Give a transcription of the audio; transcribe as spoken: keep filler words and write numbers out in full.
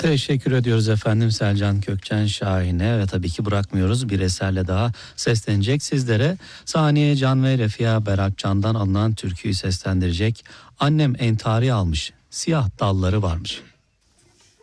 Teşekkür ediyoruz efendim Selcan Kökçen Şahin'e ve tabii ki bırakmıyoruz, bir eserle daha seslenecek sizlere. Saniye Can ve Refia Berakcan'dan alınan türküyü seslendirecek. Annem entari almış, siyah dalları varmış.